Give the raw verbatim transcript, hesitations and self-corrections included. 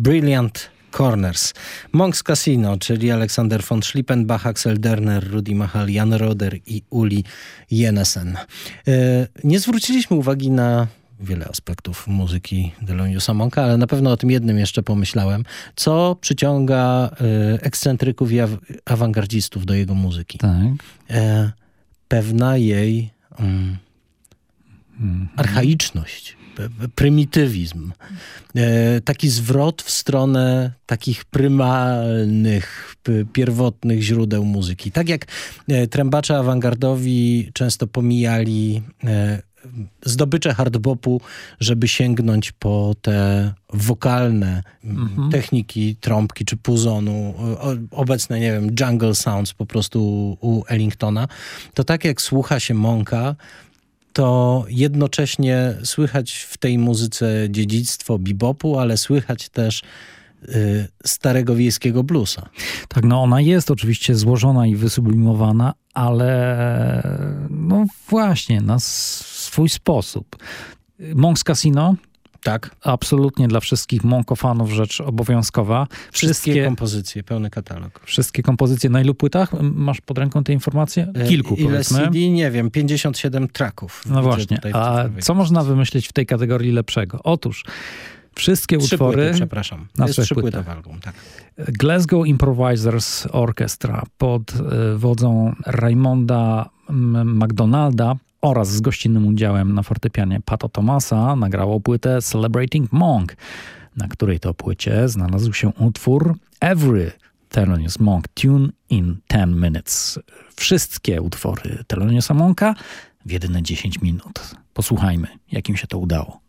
Brilliant Corners. Monk's Casino, czyli Alexander von Schliepenbach, Axel Derner, Rudi Mahal, Jan Roder i Uli Jenesen. Nie zwróciliśmy uwagi na wiele aspektów muzyki Theloniousa Monka, ale na pewno o tym jednym jeszcze pomyślałem, co przyciąga ekscentryków i awangardzistów do jego muzyki. Tak. Pewna jej um, mm. archaiczność, prymitywizm, taki zwrot w stronę takich prymalnych, pierwotnych źródeł muzyki. Tak jak trębacze awangardowi często pomijali zdobycze hardbopu, żeby sięgnąć po te wokalne mhm. techniki trąbki czy puzonu, obecne, nie wiem, jungle sounds po prostu u Ellingtona, to tak jak słucha się Monka, to jednocześnie słychać w tej muzyce dziedzictwo bebopu, ale słychać też y, starego wiejskiego bluesa. Tak, no ona jest oczywiście złożona i wysublimowana, ale no właśnie, na swój sposób. Monk's Casino? Tak. Absolutnie dla wszystkich Monko-fanów rzecz obowiązkowa. Wszystkie, wszystkie kompozycje, pełny katalog. Wszystkie kompozycje. Na ilu płytach? Masz pod ręką te informacje? Kilku, Ile powiedzmy. C D? Nie wiem, pięćdziesiąt siedem tracków. No właśnie, a co można wymyślić w tej kategorii lepszego? Otóż wszystkie trzy utwory... Płyty, przepraszam. Na jest trzy płytach. płyty w album, tak. Glasgow Improvisers Orchestra pod wodzą Raymonda McDonalda oraz z gościnnym udziałem na fortepianie Pato Thomasa nagrało płytę Celebrating Monk, na której to płycie znalazł się utwór Every Thelonious Monk Tune in ten minutes. Wszystkie utwory Theloniousa Monka w jedyne dziesięć minut. Posłuchajmy, jak im się to udało.